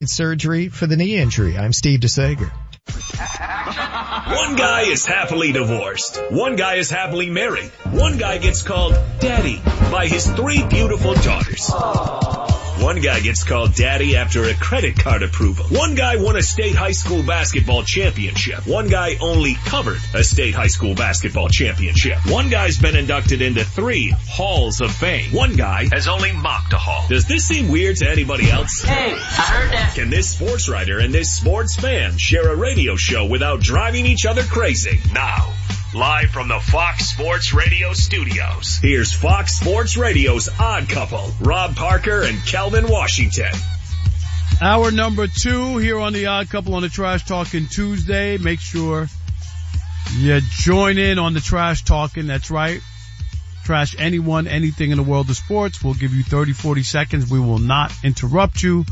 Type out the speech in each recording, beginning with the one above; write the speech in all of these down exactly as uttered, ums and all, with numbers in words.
Surgery for the knee injury. I'm Steve DeSager. One guy is happily divorced. One guy is happily married. One guy gets called daddy by his three beautiful daughters. One guy gets called daddy after a credit card approval. One guy won a state high school basketball championship. One guy only covered a state high school basketball championship. One guy's been inducted into three halls of fame. One guy has only mocked a hall. Does this seem weird to anybody else? Hey, I heard that. Can this sports writer and this sports fan share a radio show without driving each other crazy? Now, live from the Fox Sports Radio studios, here's Fox Sports Radio's Odd Couple, Rob Parker and Kelvin Washington. Hour number two here on the Odd Couple on the Trash Talking Tuesday. Make sure you join in on the Trash Talking. That's right. Trash anyone, anything in the world of sports. We'll give you thirty, forty seconds. We will not interrupt you.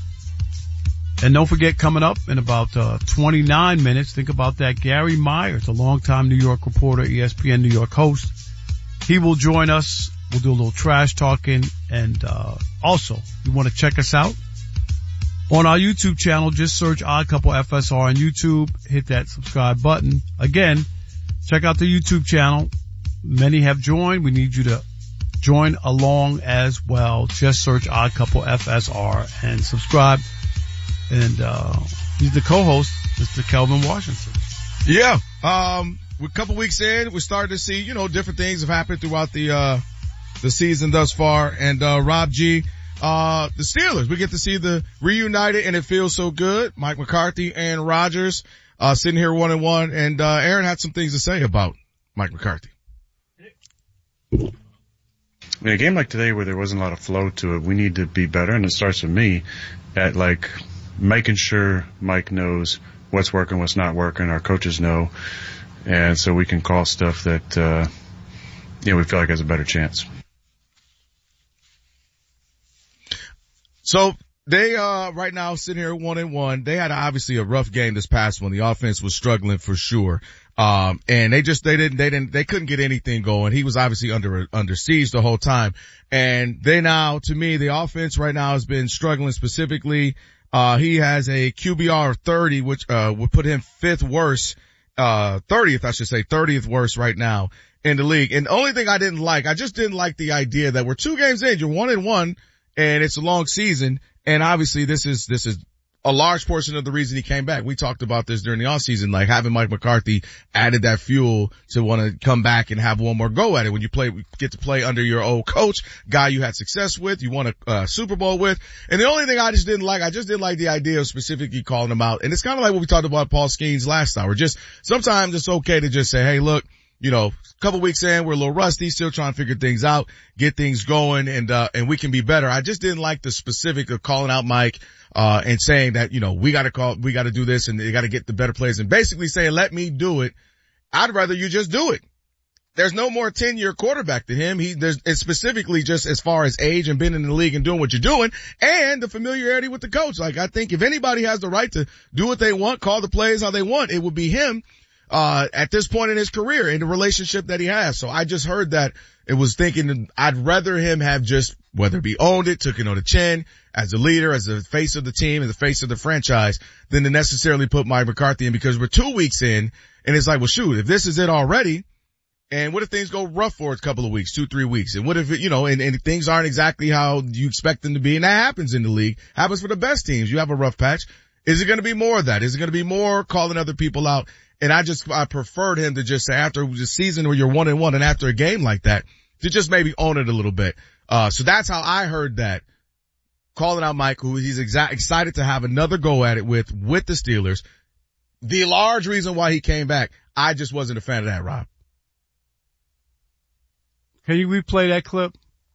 And don't forget, coming up in about uh, twenty-nine minutes, think about that, Gary Myers, a longtime New York reporter, E S P N New York host. He will join us. We'll do a little trash talking. And uh also, you want to check us out on our YouTube channel. Just search Odd Couple F S R on YouTube. Hit that subscribe button. Again, check out the YouTube channel. Many have joined. We need you to join along as well. Just search Odd Couple F S R and subscribe. And, uh, he's the co-host, Mister Kelvin Washington. Yeah. Um, we're a couple weeks in. We're starting to see, you know, different things have happened throughout the, uh, the season thus far. And, uh, Rob G, uh, the Steelers, we get to see the reunited and it feels so good. Mike McCarthy and Rodgers, uh, sitting here one and one. And, uh, Aaron had some things to say about Mike McCarthy. I mean, a game like today where there wasn't a lot of flow to it, we need to be better. And it starts with me at like, making sure Mike knows what's working, what's not working, our coaches know, and so we can call stuff that, uh, you know, we feel like has a better chance. So they, uh, right now sitting here one and one. They had obviously a rough game this past one. The offense was struggling for sure. Um, and they just, they didn't, they didn't, they couldn't get anything going. He was obviously under, under siege the whole time. And they now, to me, the offense right now has been struggling specifically. Uh, he has a Q B R of thirty, which, uh, would put him fifth worst, uh, thirtieth, I should say, thirtieth worst right now in the league. And the only thing I didn't like, I just didn't like the idea that we're two games in, you're one and one, and it's a long season. And obviously this is, this is a large portion of the reason he came back. We talked about this during the offseason, like having Mike McCarthy added that fuel to want to come back and have one more go at it. When you play, get to play under your old coach, guy you had success with, you won a uh, Super Bowl with. And the only thing I just didn't like, I just didn't like the idea of specifically calling him out. And it's kind of like what we talked about Paul Skeens last hour. Just sometimes it's okay to just say, hey, look, you know, a couple weeks in, we're a little rusty, still trying to figure things out, get things going, and, uh, and we can be better. I just didn't like the specific of calling out Mike, uh, and saying that, you know, we gotta call, we gotta do this and they gotta get the better players and basically saying, let me do it. I'd rather you just do it. There's no more ten-year quarterback to him. He, there's, it's specifically just as far as age and being in the league and doing what you're doing and the familiarity with the coach. Like, I think if anybody has the right to do what they want, call the plays how they want, it would be him. Uh, at this point in his career, in the relationship that he has. So I just heard that it was thinking I'd rather him have just, whether it be owned it, took it on the chin, as a leader, as the face of the team, as the face of the franchise, than to necessarily put Mike McCarthy in because we're two weeks in and it's like, well shoot, if this is it already, and what if things go rough for a couple of weeks, two, three weeks? And what if it, you know, and, and things aren't exactly how you expect them to be? And that happens in the league. Happens for the best teams. You have a rough patch. Is it going to be more of that? Is it going to be more calling other people out? And I just, I preferred him to just say after the season where you're one and one and after a game like that, to just maybe own it a little bit. Uh, so that's how I heard that. Calling out Mike, who he's exa- excited to have another go at it with, with the Steelers. The large reason why he came back, I just wasn't a fan of that, Rob. Can you replay that clip?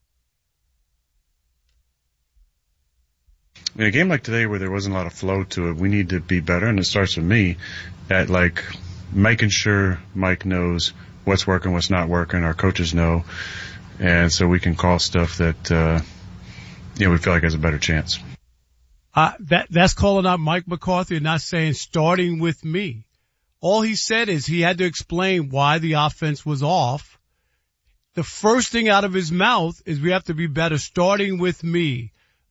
I mean, a game like today where there wasn't a lot of flow to it, we need to be better. And it starts with me at like making sure Mike knows what's working, what's not working, our coaches know. And so we can call stuff that, uh, you know, we feel like has a better chance. Uh, that, that's calling out Mike McCarthy and not saying starting with me. All he said is he had to explain why the offense was off. The first thing out of his mouth is we have to be better starting with me.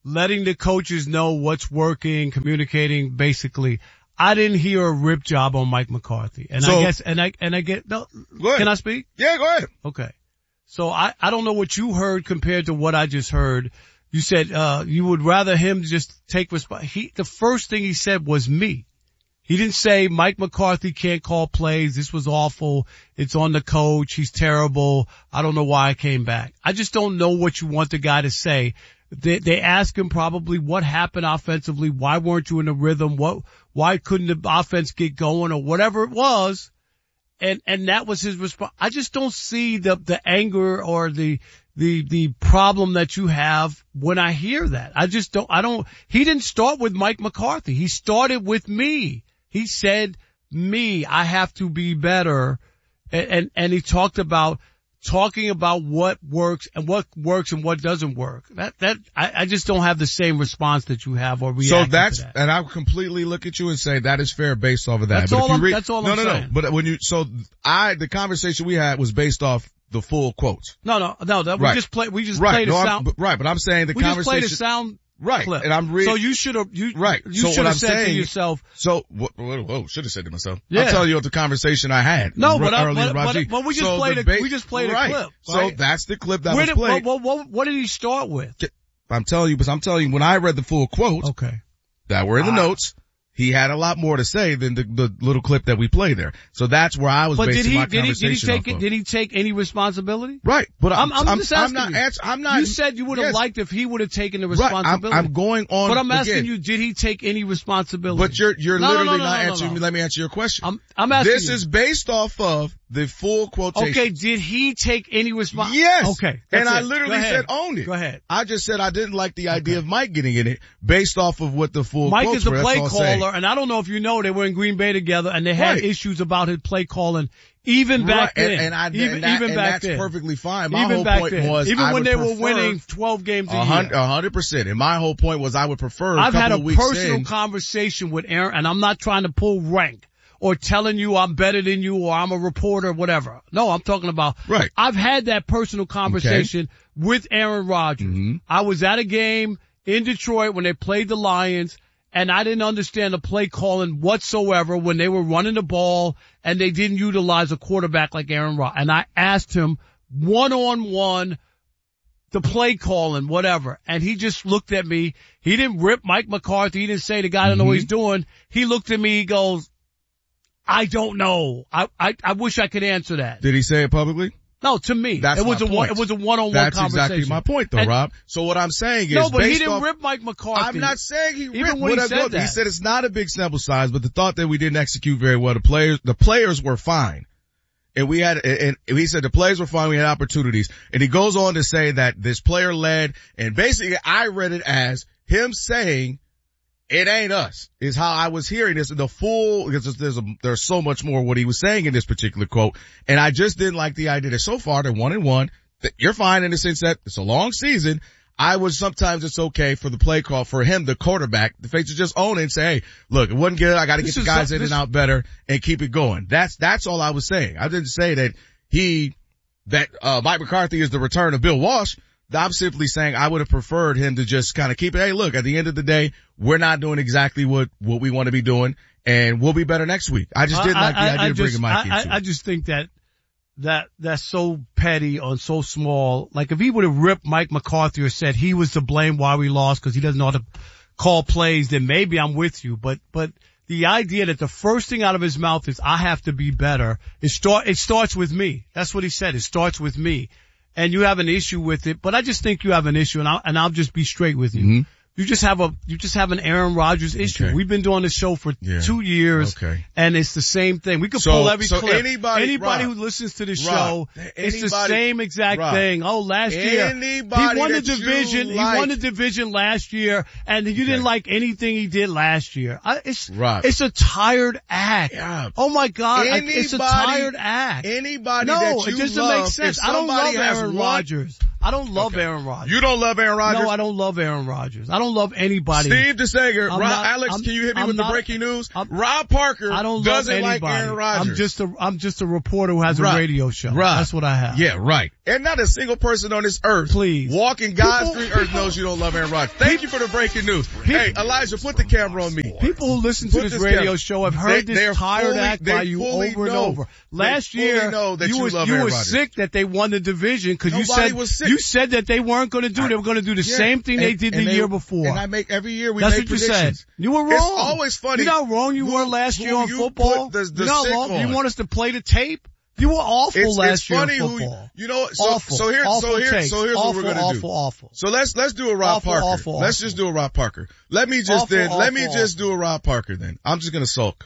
letting the coaches know what's working, communicating, basically. I didn't hear a rip job on Mike McCarthy. And So- I guess, and I, and I get, no, Go ahead. can I speak? Yeah, go ahead. Okay. So I, I don't know what you heard compared to what I just heard. You said, uh, you would rather him just take resp- he, the first thing he said was me. He didn't say Mike McCarthy can't call plays. This was awful. It's on the coach. He's terrible. I don't know why I came back. I just don't know what you want the guy to say. They, they ask him probably what happened offensively. Why weren't you in the rhythm? What, why couldn't the offense get going or whatever it was? And, and that was his response. I just don't see the, the anger or the, the, the problem that you have when I hear that. I just don't, I don't, he didn't start with Mike McCarthy. He started with me. He said, me, I have to be better. And, and, and he talked about talking about what works and what works and what doesn't work. That, that, I, I just don't have the same response that you have or reaction So that's, to that. and I completely look at you and say that is fair based off of that. That's but all if you I'm- read, that's all no, I'm no, saying. no. But when you, so I, the conversation we had was based off the full quotes. No, no, no, that, Right. we just play, we just Right. played No, a I'm- sound. but- right. But I'm saying the We just conversation. played a sound Right. clip. And I'm reading. So you should have, you, Right. you So should what have I'm said to saying- yourself, So, what, what, whoa, should have said to myself. Yeah. I'm telling you what the conversation I had. No, r- but I- earlier, but- but- Raji. but we just So played the a- ba- we just played a right. clip, So right? that's the clip that where was did, played. what, what, what did he start with? I'm telling you, but I'm telling you, when I read the full quotes Okay. that were in the Ah. notes, he had a lot more to say than the, the little clip that we played there. So that's where I was But basing did he, my did he, conversation did he take off it, of. did he take any responsibility? Right. But I'm, I'm, I'm just asking I'm not you. answer, I'm not. You said you would have yes. liked if he would have taken the Right. I'm, responsibility. I'm going on. But I'm asking again. you, did he take any responsibility? But you're, you're No, no, literally no, no, not no, no, answering no. me. Let me answer your question. I'm, I'm asking This you. is based off of the full quotation. Okay, did he take any responsibility? Yes. Okay. And that's I it. literally Go ahead. said own it. Go ahead. I just said I didn't like the idea of Mike getting in it based off of what the full Mike quotes is a were. That's play all I'm saying. caller, and I don't know if you know, they were in Green Bay together, and they had Right. issues about his play calling even back Right. then. And, and I, even, and that, even and back that's then. perfectly fine. My even whole back point then. was even I when would they were prefer winning twelve games a a year. hundred, a hundred percent. And my whole point was I would prefer. A I've couple had a of weeks personal in, conversation with Aaron, and I'm not trying to pull rank or telling you I'm better than you or I'm a reporter or whatever. No, I'm talking about, Right. I've had that personal conversation with Aaron Rodgers. Mm-hmm. I was at a game in Detroit when they played the Lions, and I didn't understand the play calling whatsoever when they were running the ball and they didn't utilize a quarterback like Aaron Rodgers. And I asked him one on one, the play calling, whatever. And he just looked at me. He didn't rip Mike McCarthy. He didn't say the guy don't know what he's doing. He looked at me. He goes, I don't know. I, I, I wish I could answer that. Did he say it publicly? No, to me, That's it was my a one, point. it was a one-on-one That's conversation. exactly my point though, And- Rob. So what I'm saying is No, but he based didn't off, rip Mike McCarthy. I'm not saying he Even ripped when he whatever. said He that. said it's not a big sample size, but the thought that we didn't execute very well, the players, the players were fine. And we had, and he said the players were fine, we had opportunities. And he goes on to say that this player led, and basically I read it as him saying, it ain't us, is how I was hearing this. The full, because there's a, there's so much more what he was saying in this particular quote. And I just didn't like the idea that so far they're one and one, that you're fine in the sense that it's a long season. I would sometimes it's okay for the play call, for him, the quarterback, the face to just own it and say, hey, look, it wasn't good. I got to get This the is guys so- in this- and out better and keep it going. That's, that's all I was saying. I didn't say that he, that, uh, Mike McCarthy is the return of Bill Walsh. I'm simply saying I would have preferred him to just kind of keep it. Hey, look, at the end of the day, we're not doing exactly what, what we want to be doing, and we'll be better next week. I just didn't like the I, I, idea I of just, bringing Mike I, into I, I it. just think that that that's so petty or so small. Like if he would have ripped Mike McCarthy or said he was to blame why we lost because he doesn't know how to call plays, then maybe I'm with you. But but the idea that the first thing out of his mouth is I have to be better. It start it starts with me. That's what he said. It starts with me. And you have an issue with it, but I just think you have an issue, and I'll, and I'll just be straight with you. Mm-hmm. You just have a, you just have an Aaron Rodgers issue. Okay. We've been doing this show for Yeah. two years, Okay. and it's the same thing. We could So- pull every so clip. anybody- anybody Rob, who listens to the Rob, show, it's the anybody- same exact Rob, thing. Oh, last year anybody he won the that you division. He like- won the division last year, and you didn't like anything he did last year. I, it's Rob. it's a tired act. Yeah. Oh my God, I- it's a Anybody- tired act. Anybody no, that you it doesn't love, make sense. if I don't love somebody has Aaron one- Rodgers. I don't love Okay. Aaron Rodgers. You don't love Aaron Rodgers? No, I don't love Aaron Rodgers. I don't love anybody. Steve DeSager, I'm Rob, not- Alex, I'm- can you hit me I'm with not- the breaking news? I'm- Rob Parker I don't love doesn't anybody. like Aaron Rodgers. I'm just a, I'm just a reporter who has Right. a radio show. Right. That's what I have. Yeah, right. And not a single person on this earth, Please. walking God's People- green earth knows you don't love Aaron Rodgers. Thank you for the breaking news. Hey, Elijah, put the camera on me. People who listen to Put this this radio camera. show have They- heard this they're tired fully- act they by you fully over and know. over. They Last fully year, know that you, you was, love you Aaron were Rodgers. sick that they won the division because you Nobody said, was sick. you said that they weren't going to do it. They were going to do the Yeah. same thing they And- did and the they- year before. And I make every year we That's make what you said. predictions. You were wrong. It's always funny. You're not wrong. You who- were last who year on you football. put the, the You're not sick wrong. on. You want us to play the tape? You were awful It's, last it's year funny in who football. you know. So awful. so here awful so here takes. so here's awful, what we're gonna awful, do. Awful, awful. So let's let's do a Rob Awful, Parker. awful, let's awful. just do a Rob Parker. Let me just Awful, then let awful, me awful. just do a Rob Parker then. I'm just gonna sulk.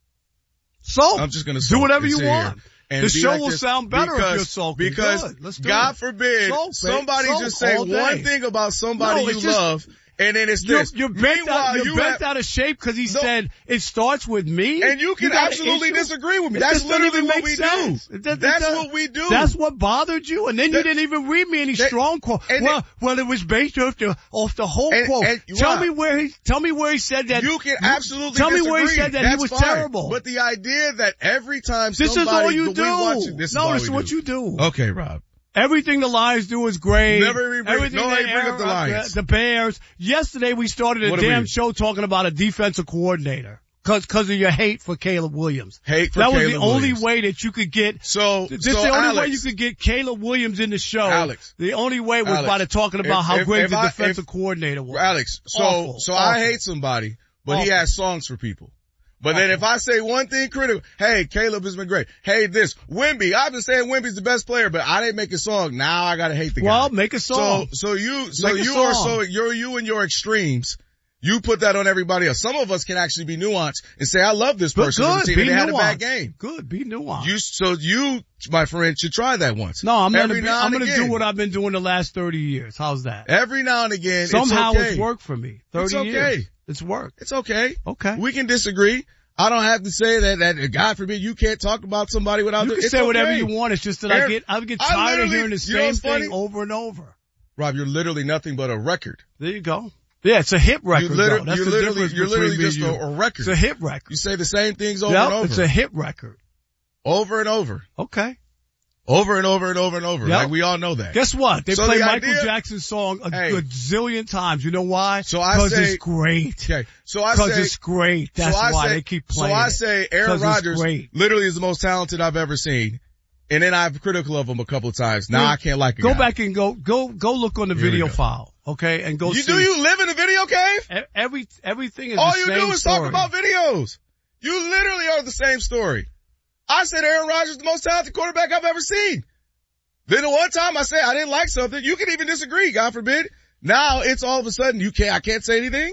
So I'm just gonna do sulk whatever and you sit want. here and The be show like will this sound better because, if you're sulking. Because Good. Let's do God it. forbid Sulk, babe. somebody Sulk just say all day. one thing about somebody No, you it's just- love, and then it's You're, this. you're bent, Meanwhile, out, you're you bent have, out of shape because he No. said it starts with me. and you can got an absolutely issue? disagree with me. It That's just doesn't literally even what make we sense. do. It does- it That's does- what we do. That's what bothered you, and then That- you didn't even read me any that- strong quote. and Well, it- well, it was based off the off the whole And- quote. and- tell Rob, me where he. Tell me where he said that. You can absolutely tell me disagree. where he said that he That's was fine. terrible. But the idea that every time This somebody is all you we do. watch it, this no, is all this we is what do. you do. Okay, Rob. Everything the Lions do is great. Never even bring- Everything nobody they bring up the air- Lions. The Bears. Yesterday we started a What do damn we- show talking about a defensive coordinator. Cause, cause of your hate for Caleb Williams. Hate for That was Caleb the only Williams. way that you could get, So, this so is the only Alex, way you could get Caleb Williams in the show. Alex. The only way was Alex. by the talking about If- how if- great if the I- defensive if- coordinator was. Alex, so, Awful, so awful. I hate somebody, but he Awful. has songs for people. But then if I say one thing critical, hey, Caleb has been great. Hey, this, Wemby, I've been saying Wemby's the best player, but I didn't make a song. Now I gotta hate the Well, guy. make a song. So, so you, so Make a you are song. so, you're you and your extremes. You put that on everybody else. Some of us can actually be nuanced and say, I love this But person on the good, team be and they had a nuanced. bad game. Good, be nuanced. You, so you, my friend, should try that once. no, I'm gonna Every be, now I'm and gonna again. do what I've been doing the last thirty years. How's that? Every now and again, Somehow it's okay. it's worked for me. thirty It's okay. years. It's worked. It's okay. Okay. We can disagree. I don't have to say that, that God forbid you can't talk about somebody without You the, can it's say whatever okay. you want. It's just that Aaron, I get, I get I tired of literally- hearing the you know same what's funny? thing over and over. Rob, you're literally nothing but a record. There you go. Yeah, it's a hit record. You literally, though. That's you're the literally, difference you're between literally me just and you. a, a record. It's a hit record. You say the same things over Yep, and over. it's a hit record. Over and over. Okay. Over and over and over and over. Yep. Like we all know that. Guess what? They So play the Michael idea- Jackson's song a, Hey. a zillion times. You know why? So I Because say- it's great. Okay. So I Because say, it's great. That's so I why say, they keep playing So I it. say Aaron 'Cause it's Rodgers great. literally is the most talented I've ever seen. And then I'm critical of him a couple of times. Now Well, I can't like a Go guy. back and go, go, go look on the Here we video go. file. Okay. And go You see. do you live in a video cave? E- Every, everything is All the you same do is story. talk about videos. You literally are the same story. I said Aaron Rodgers is the most talented quarterback I've ever seen. Then the one time I said I didn't like something, you can even disagree, God forbid. Now it's all of a sudden you can't, I can't say anything.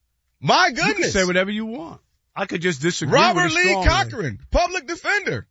My You can goodness. say whatever you want. I could just disagree Robert with it Lee strongly. Cochran, public defender.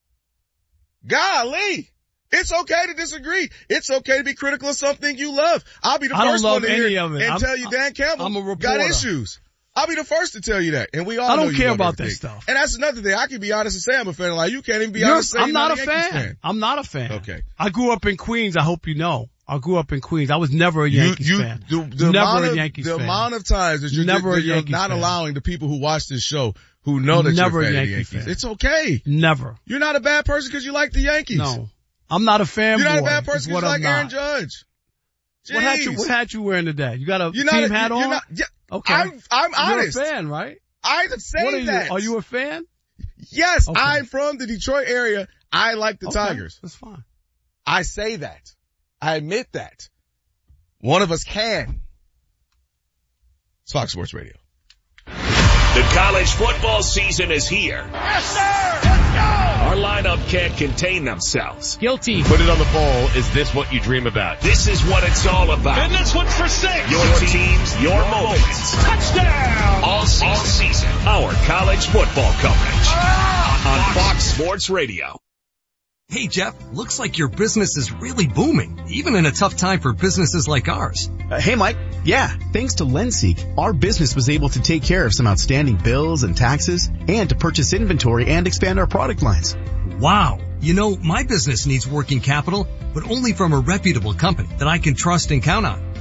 Golly. It's okay to disagree. It's okay to be critical of something you love. I'll be the I don't first love one to any hear of it. and I'm- tell you Dan Campbell I'm a got reporter. issues. I'll be the first to tell you that. And we all I know don't you care love about that everything. stuff. And that's another thing. I can be honest and say I'm a fan. Like you can't even be You're- honest and say I'm you're not not a a fan. Yankees fan. I'm not a fan. Okay. I grew up in Queens. I hope you know. I grew up in Queens. I was never a Yankees you, you, fan. The, the never amount a of, Yankees the fan. amount of times that you're, Never that a you're Yankees not fan. allowing the people who watch this show who know that Never you're a fan a of the Yankees Yankees. fan. It's okay. Never. You're not a bad person because you like the Yankees. No. I'm not a fanboy. You're not a bad is person what because you I'm like Aaron not. Judge. What hat you, Jeez. what hat you wearing today? You got a You're not team a, hat you're on? Not, yeah, Okay. I'm, I'm You're honest. a fan, right? I say What are you? that. Are you a fan? Yes, Okay. I'm from the Detroit area. I like the Okay, Tigers. That's fine. I say that. I admit that. One of us can. It's Fox Sports Radio. The college football season is here. Yes, sir! Let's go! Our lineup can't contain themselves. Guilty. Put it on the bowl. Is this what you dream about? This is what it's all about. And this one's for six! Your teams, your moments. Touchdown! All season. All season. Our college football coverage. On Fox Sports Radio. Hey Jeff, looks like your business is really booming, even in a tough time for businesses like ours. Uh, hey Mike, yeah, thanks to LendSeek, our business was able to take care of some outstanding bills and taxes and to purchase inventory and expand our product lines. Wow. You know, my business needs working capital, but only from a reputable company that I can trust and count on.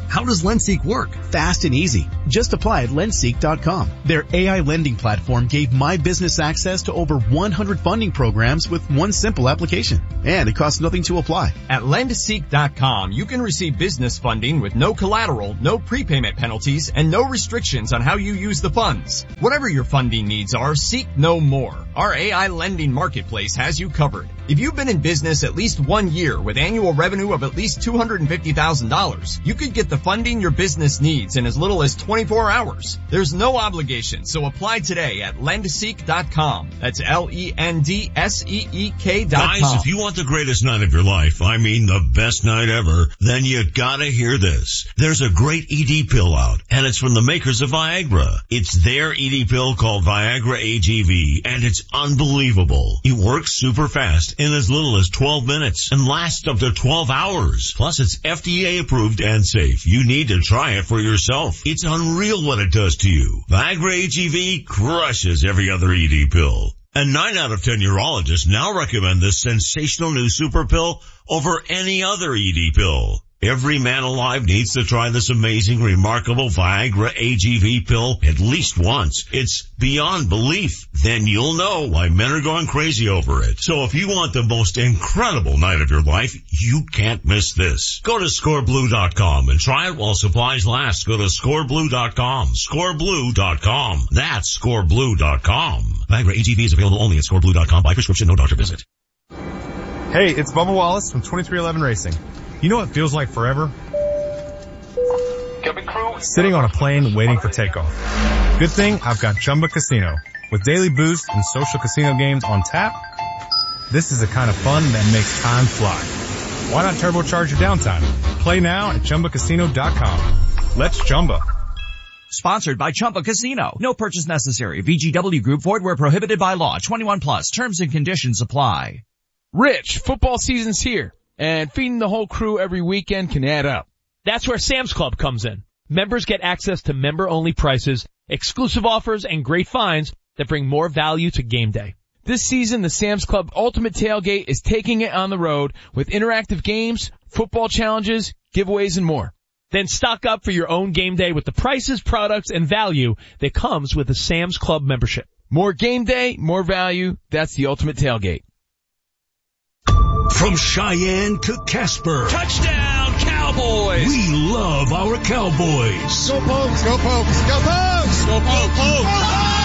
How does LendSeek work? Fast and easy. Just apply at lendseek dot com. Their A I lending platform gave my business access to over one hundred funding programs with one simple application. And it costs nothing to apply. At lendseek dot com, you can receive business funding with no collateral, no prepayment penalties, and no restrictions on how you use the funds. Whatever your funding needs are, seek no more. Our A I lending marketplace has you covered. If you've been in business at least one year with annual revenue of at least two hundred fifty thousand dollars, you could get the funding your business needs in as little as twenty-four hours. There's no obligation, so apply today at lendseek dot com. That's L E N D S E E K dot com. Guys, if you want the greatest night of your life, I mean the best night ever, then you gotta hear this. There's a great E D pill out, and it's from the makers of Viagra. It's their E D pill called Viagra A G V, and it's unbelievable. It works super fast in as little as twelve minutes and lasts up to twelve hours. Plus, it's F D A approved and safe. You need to try it for yourself. It's unreal what it does to you. Viagra A G V crushes every other E D pill. And nine out of ten urologists now recommend this sensational new super pill over any other E D pill. Every man alive needs to try this amazing, remarkable Viagra A G V pill at least once. It's beyond belief. Then you'll know why men are going crazy over it. So if you want the most incredible night of your life, you can't miss this. Go to score blue dot com and try it while supplies last. Go to score blue dot com. score blue dot com. That's score blue dot com. Viagra A G V is available only at score blue dot com by prescription, no doctor visit. Hey, it's Bubba Wallace from twenty-three eleven Racing. You know what feels like forever? Sitting on a plane waiting for takeoff. Good thing I've got Chumba Casino. With daily boosts and social casino games on tap, this is the kind of fun that makes time fly. Why not turbocharge your downtime? Play now at chumba casino dot com. Let's Chumba. Sponsored by Chumba Casino. No purchase necessary. V G W Group. Void where prohibited by law. twenty-one plus. Terms and conditions apply. Rich, football season's here, and feeding the whole crew every weekend can add up. That's where Sam's Club comes in. Members get access to member-only prices, exclusive offers, and great finds that bring more value to game day. This season, the Sam's Club Ultimate Tailgate is taking it on the road with interactive games, football challenges, giveaways, and more. Then stock up for your own game day with the prices, products, and value that comes with a Sam's Club membership. More game day, more value. That's the Ultimate Tailgate. From Cheyenne to Casper. Touchdown, Cowboys! We love our Cowboys. Go Pokes, go Pokes, go Pokes! Go Pokes! Go Pokes!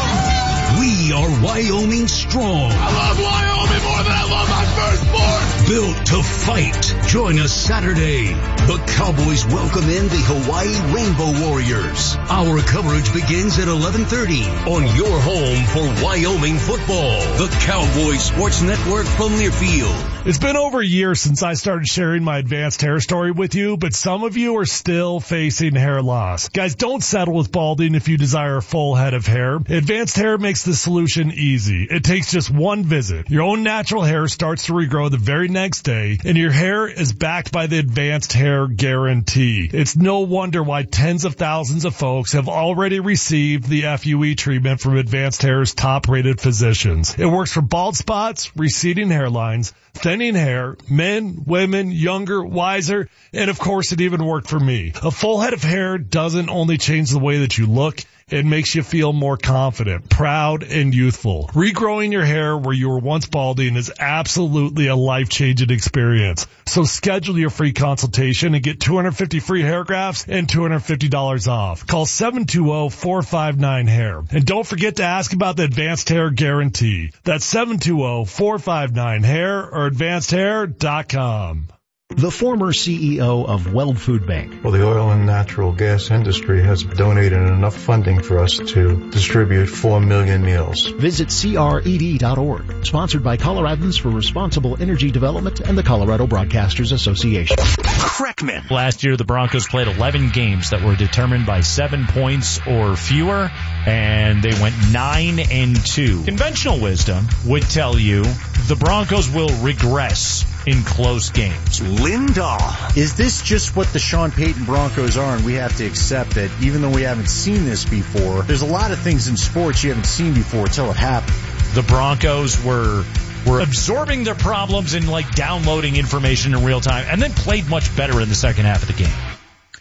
We are Wyoming strong. I love Wyoming more than I love my firstborn! Built to fight. Join us Saturday. The Cowboys welcome in the Hawaii Rainbow Warriors. Our coverage begins at eleven thirty on your home for Wyoming football. The Cowboys Sports Network from Learfield. It's been over a year since I started sharing my advanced hair story with you, but some of you are still facing hair loss. Guys, don't settle with balding if you desire a full head of hair. Advanced Hair makes the solution easy. It takes just one visit. Your own natural hair starts to regrow the very next day, and your hair is backed by the Advanced Hair Guarantee. It's no wonder why tens of thousands of folks have already received the F U E treatment from Advanced Hair's top-rated physicians. It works for bald spots, receding hairlines, thinning hair, men, women, younger, wiser, and of course it even worked for me. A full head of hair doesn't only change the way that you look, it makes you feel more confident, proud, and youthful. Regrowing your hair where you were once balding is absolutely a life-changing experience. So schedule your free consultation and get two hundred fifty free hair grafts and two hundred fifty dollars off. Call seven two zero, four five nine, hair. And don't forget to ask about the Advanced Hair Guarantee. That's seven two zero, four five nine, hair or advanced hair dot com. The former C E O of Weld Food Bank. Well, the oil and natural gas industry has donated enough funding for us to distribute four million meals. Visit C R E D dot org. Sponsored by Coloradans for Responsible Energy Development and the Colorado Broadcasters Association. Kreckman. Last year, the Broncos played eleven games that were determined by seven points or fewer, and they went nine and two. Conventional wisdom would tell you the Broncos will regress in close games. Lindahl. Is this just what the Sean Payton Broncos are, and we have to accept that even though we haven't seen this before, there's a lot of things in sports you haven't seen before until it happened. The Broncos were were absorbing their problems and like downloading information in real time, and then played much better in the second half of the game.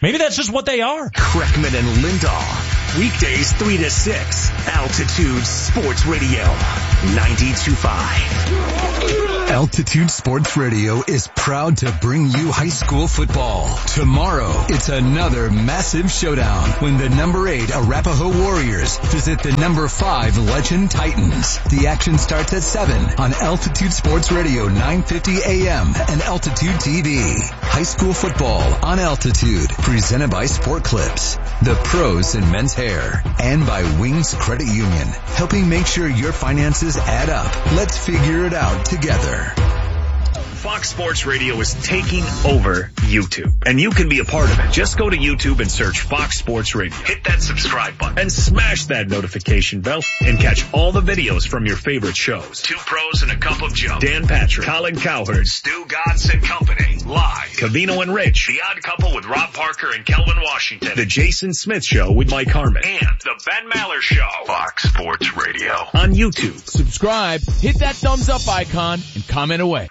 Maybe that's just what they are. Kreckman and Lindahl. Weekdays three to six. Altitude Sports Radio. ninety-two point five. Altitude Sports Radio is proud to bring you high school football. Tomorrow, it's another massive showdown when the number eight Arapahoe Warriors visit the number five Legend Titans. The action starts at seven on Altitude Sports Radio nine fifty A M and Altitude T V. High school football on Altitude, presented by Sport Clips, the pros in men's hair, and by Wings Credit Union, helping make sure your finances add up. Let's figure it out together. Fox Sports Radio is taking over YouTube, and you can be a part of it. Just go to YouTube and search Fox Sports Radio. Hit that subscribe button and smash that notification bell and catch all the videos from your favorite shows. Two Pros and a Cup of Joe. Dan Patrick, Colin Cowherd, Stu Gatz and Company. Live. Cavino and Rich. The Odd Couple with Rob Parker and Kelvin Washington. The Jason Smith Show with Mike Harmon. And The Ben Maller Show. Fox Sports Radio. On YouTube. Subscribe, hit that thumbs up icon, and comment away.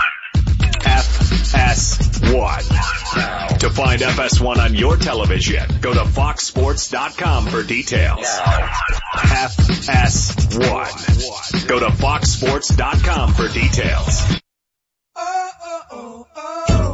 F S one. To find F S one on your television, go to fox sports dot com for details. F S one. Go to fox sports dot com for details. Oh, oh, oh, oh.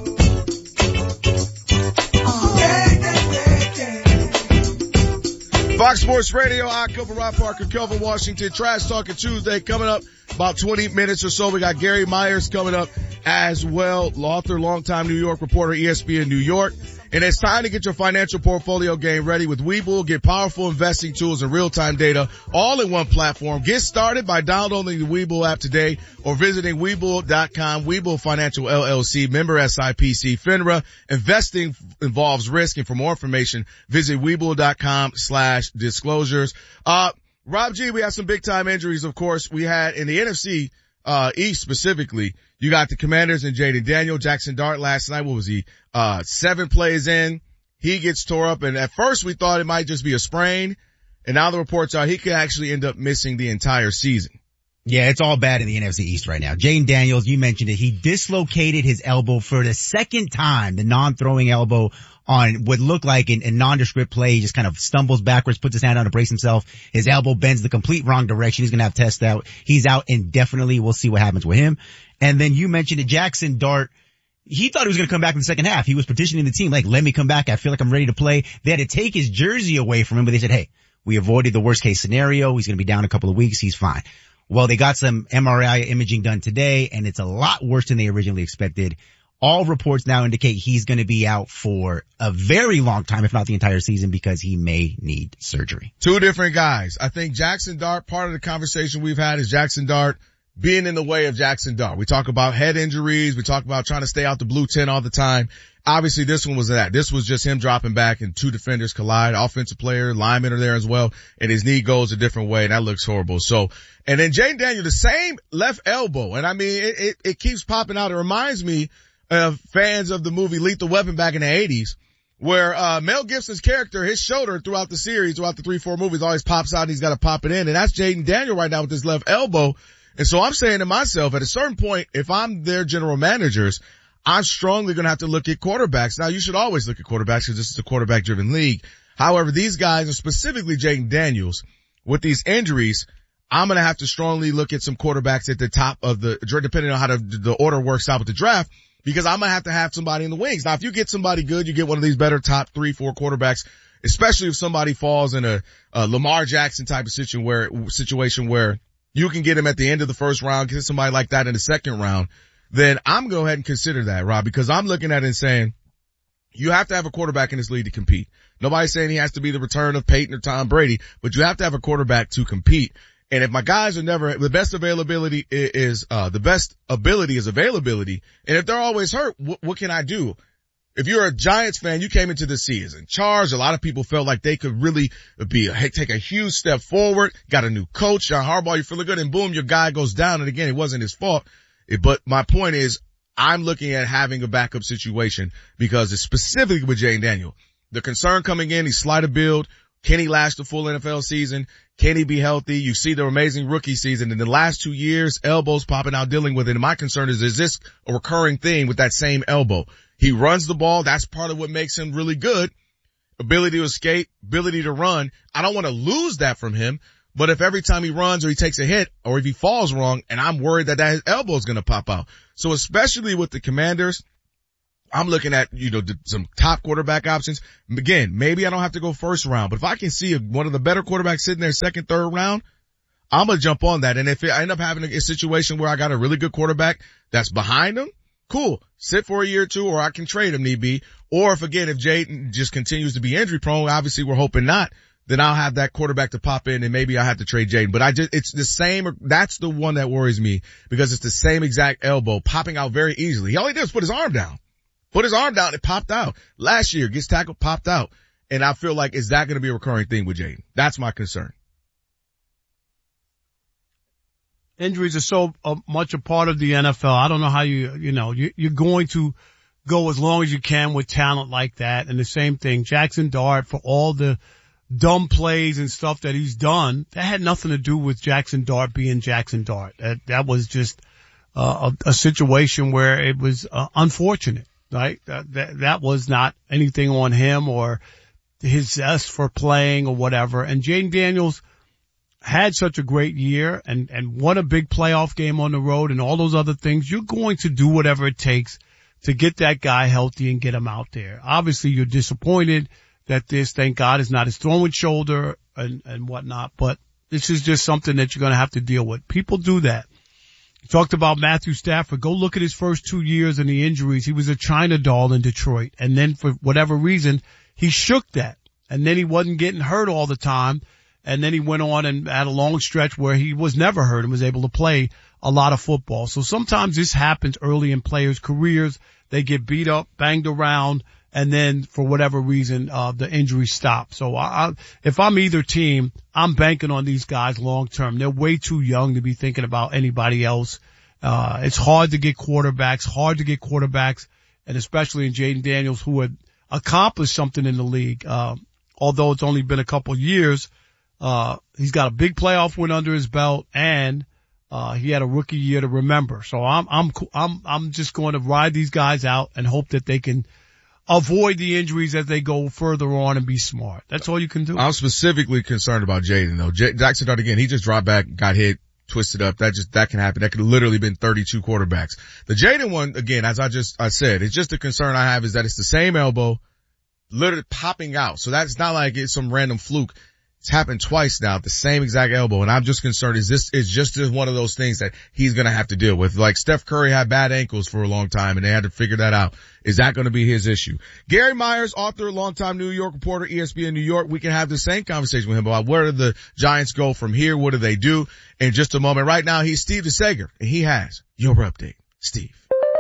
Fox Sports Radio, I cover Rob Parker, Kelvin Washington, Trash Talking Tuesday coming up about twenty minutes or so. We got Gary Myers coming up as well, author, longtime New York reporter, E S P N New York. And it's time to get your financial portfolio game ready with Webull. Get powerful investing tools and real-time data all in one platform. Get started by downloading the Webull app today or visiting Webull dot com. Webull Financial L L C, member S I P C, FINRA. Investing involves risk, and for more information, visit Webull dot com slash disclosures. Uh, Rob G, we had some big-time injuries, of course. We had in the N F C uh East specifically, you got the Commanders and Jaden Daniel. Jackson Dart last night, what was he? Uh, seven plays in, he gets tore up, and at first we thought it might just be a sprain, and now the reports are he could actually end up missing the entire season. Yeah, it's all bad in the N F C East right now. Jaden Daniels, you mentioned it, he dislocated his elbow for the second time, the non-throwing elbow on what looked like a, a nondescript play. He just kind of stumbles backwards, puts his hand out to brace himself. His elbow bends the complete wrong direction. He's going to have tests out. He's out indefinitely. We'll see what happens with him. And then you mentioned it, Jackson Dart. He thought he was going to come back in the second half. He was petitioning the team, like, let me come back. I feel like I'm ready to play. They had to take his jersey away from him, but they said, hey, we avoided the worst case scenario. He's going to be down a couple of weeks. He's fine. Well, they got some M R I imaging done today, and it's a lot worse than they originally expected. All reports now indicate he's going to be out for a very long time, if not the entire season, because he may need surgery. Two different guys. I think Jackson Dart, part of the conversation we've had is Jackson Dart being in the way of Jackson Dart. We talk about head injuries. We talk about trying to stay out the blue tent all the time. Obviously, this one was that. This was just him dropping back and two defenders collide. Offensive player, linemen are there as well, and his knee goes a different way, and that looks horrible. So, and then Jaden Daniel, the same left elbow, and I mean, it, it, it keeps popping out. It reminds me of fans of the movie Lethal Weapon back in the eighties, where uh Mel Gibson's character, his shoulder throughout the series, throughout the three, four movies, always pops out and he's got to pop it in, and that's Jaden Daniel right now with his left elbow. And so I'm saying to myself, at a certain point, if I'm their general managers, I'm strongly going to have to look at quarterbacks. Now, you should always look at quarterbacks because this is a quarterback-driven league. However, these guys, and specifically Jaden Daniels, with these injuries, I'm going to have to strongly look at some quarterbacks at the top of the, depending on how the, the order works out with the draft, because I'm going to have to have somebody in the wings. Now, if you get somebody good, you get one of these better top three, four quarterbacks, especially if somebody falls in a, a Lamar Jackson type of situation where, situation where you can get him at the end of the first round, get somebody like that in the second round, then I'm going to go ahead and consider that, Rob, because I'm looking at it and saying, you have to have a quarterback in this league to compete. Nobody's saying he has to be the return of Peyton or Tom Brady, but you have to have a quarterback to compete. And if my guys are never, the best availability is, uh, the best ability is availability. And if they're always hurt, wh- what can I do? If you're a Giants fan, you came into the season charged. A lot of people felt like they could really be a, take a huge step forward. Got a new coach, John Harbaugh. You feeling good, and boom, your guy goes down. And again, it wasn't his fault. It, but my point is, I'm looking at having a backup situation because it's specifically with Jaden Daniel. The concern coming in, he's slight of build. Can he last the full N F L season? Can he be healthy? You see the amazing rookie season in the last two years, elbows popping out, dealing with it. And my concern is, is this a recurring thing with that same elbow? He runs the ball. That's part of what makes him really good. Ability to escape, ability to run. I don't want to lose that from him. But if every time he runs or he takes a hit or if he falls wrong, and I'm worried that, that his elbow is going to pop out. So especially with the Commanders, I'm looking at, you know, some top quarterback options. Again, maybe I don't have to go first round, but if I can see a, one of the better quarterbacks sitting there second, third round, I'm going to jump on that. And if I end up having a, a situation where I got a really good quarterback that's behind him, cool. Sit for a year or two, or I can trade him need be. Or if again, if Jaden just continues to be injury prone, obviously we're hoping not, then I'll have that quarterback to pop in and maybe I have to trade Jaden. But I just, it's the same, that's the one that worries me because it's the same exact elbow popping out very easily. He all he did was put his arm down. Put his arm down, it popped out. Last year, gets tackled, popped out. And I feel like, is that going to be a recurring thing with Jaden? That's my concern. Injuries are so uh, much a part of the N F L. I don't know how you, you know, you, you're going to go as long as you can with talent like that. And the same thing, Jackson Dart, for all the dumb plays and stuff that he's done, that had nothing to do with Jackson Dart being Jackson Dart. That, that was just uh, a, a situation where it was uh, unfortunate, right? That, that, that was not anything on him or his zest for playing or whatever. And Jaden Daniels had such a great year and, and won a big playoff game on the road and all those other things. You're going to do whatever it takes to get that guy healthy and get him out there. Obviously, you're disappointed that this, thank God, is not his throwing shoulder and, and whatnot, but this is just something that you're going to have to deal with. People do that. You talked about Matthew Stafford. Go look at his first two years and the injuries. He was a China doll in Detroit. And then for whatever reason, he shook that. And then he wasn't getting hurt all the time. And then he went on and had a long stretch where he was never hurt and was able to play a lot of football. So sometimes this happens early in players' careers. They get beat up, banged around, and then for whatever reason, uh, the injuries stop. So I, I, if I'm either team, I'm banking on these guys long term. They're way too young to be thinking about anybody else. Uh, it's hard to get quarterbacks, hard to get quarterbacks, and especially in Jaden Daniels, who had accomplished something in the league. Uh, although it's only been a couple years, uh, he's got a big playoff win under his belt, and Uh, he had a rookie year to remember. So I'm, I'm, I'm, I'm just going to ride these guys out and hope that they can avoid the injuries as they go further on and be smart. That's all you can do. I'm specifically concerned about Jaden though. J- Jackson Dart again, he just dropped back, got hit, twisted up. That just, that can happen. That could have literally been thirty-two quarterbacks. The Jaden one, again, as I just, I said, it's just a concern I have is that it's the same elbow, literally popping out. So that's not like it's some random fluke. It's happened twice now, the same exact elbow, and I'm just concerned is this is just one of those things that he's gonna have to deal with. Like Steph Curry had bad ankles for a long time and they had to figure that out. Is that gonna be his issue? Gary Myers, author, longtime New York reporter, E S P N New York, we can have the same conversation with him about where do the Giants go from here, what do they do in just a moment. Right now he's Steve DeSager and he has your update. Steve.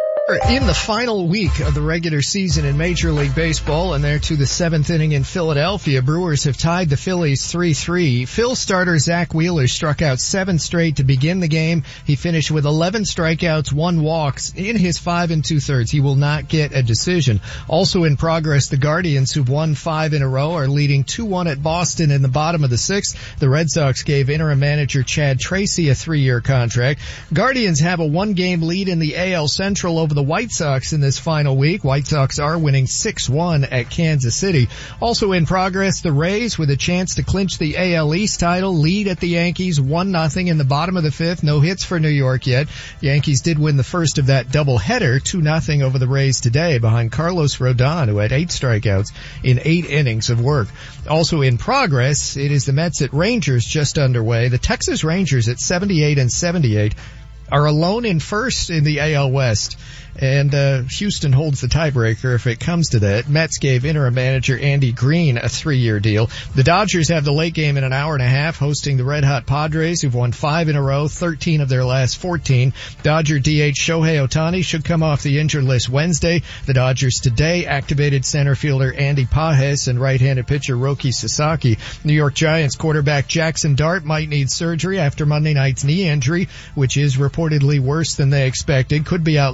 In the final week of the regular season in Major League Baseball, and they're to the seventh inning in Philadelphia, Brewers have tied the Phillies three three. Phil starter Zach Wheeler struck out seven straight to begin the game. He finished with eleven strikeouts, one walks in his five and two-thirds. He will not get a decision. Also in progress, the Guardians, who've won five in a row, are leading two one at Boston in the bottom of the sixth. The Red Sox gave interim manager Chad Tracy a three-year contract. Guardians have a one-game lead in the A L Central over the White Sox in this final week. White Sox are winning six one at Kansas City. Also in progress, the Rays, with a chance to clinch the A L East title, lead at the Yankees one nothing in the bottom of the fifth. No hits for New York yet. Yankees did win the first of that doubleheader, two nothing over the Rays today, behind Carlos Rodon, who had eight strikeouts in eight innings of work. Also in progress, it is the Mets at Rangers just underway. The Texas Rangers at seventy-eight and seventy-eight are alone in first in the A L West. And uh Houston holds the tiebreaker if it comes to that. Mets gave interim manager Andy Green a three-year deal. The Dodgers have the late game in an hour and a half, hosting the red-hot Padres, who've won five in a row, thirteen of their last fourteen. Dodger D H Shohei Ohtani should come off the injured list Wednesday. The Dodgers today activated center fielder Andy Pages and right-handed pitcher Roki Sasaki. New York Giants quarterback Jackson Dart might need surgery after Monday night's knee injury, which is reportedly worse than they expected. Could be out long-term.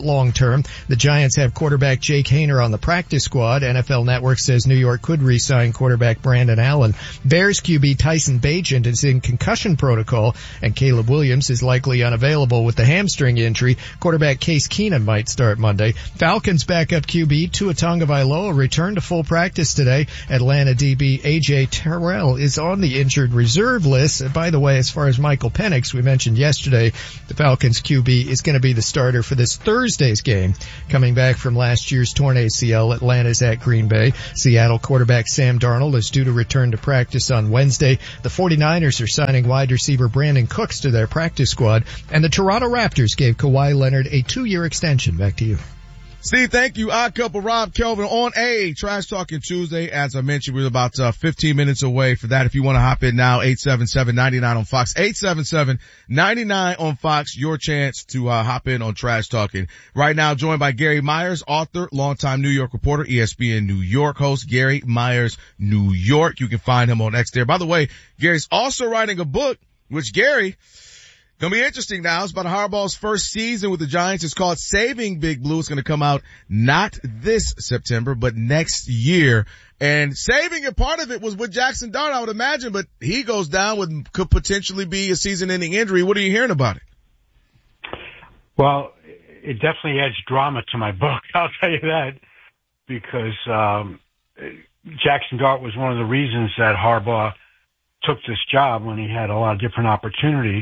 term. The Giants have quarterback Jake Haener on the practice squad. N F L Network says New York could re-sign quarterback Brandon Allen. Bears Q B Tyson Bagent is in concussion protocol, and Caleb Williams is likely unavailable with the hamstring injury. Quarterback Case Keenum might start Monday. Falcons backup Q B Tua Tagovailoa returned to full practice today. Atlanta D B A J Terrell is on the injured reserve list. By the way, as far as Michael Penix, we mentioned yesterday, the Falcons Q B is going to be the starter for this Thursday's game. Coming back from last year's torn A C L, Atlanta's at Green Bay. Seattle quarterback Sam Darnold is due to return to practice on Wednesday. The 49ers are signing wide receiver Brandon Cooks to their practice squad. And the Toronto Raptors gave Kawhi Leonard a two-year extension. Back to you. Steve, thank you. Odd Couple, Rob Kelvin on a Trash Talking Tuesday. As I mentioned, we're about uh, fifteen minutes away for that. If you want to hop in now, eight seven seven, nine nine on Fox, eight seven seven, nine nine on Fox, your chance to uh, hop in on Trash Talking. Right now, joined by Gary Myers, author, longtime New York reporter, E S P N New York host, Gary Myers, New York. You can find him on X there. By the way, Gary's also writing a book, which Gary... Gonna be interesting now. It's about Harbaugh's first season with the Giants. It's called Saving Big Blue. It's gonna come out not this September, but next year. And saving it, part of it was with Jackson Dart, I would imagine, but he goes down with, could potentially be a season-ending injury. What are you hearing about it? Well, it definitely adds drama to my book. I'll tell you that, because, um, Jackson Dart was one of the reasons that Harbaugh took this job when he had a lot of different opportunities.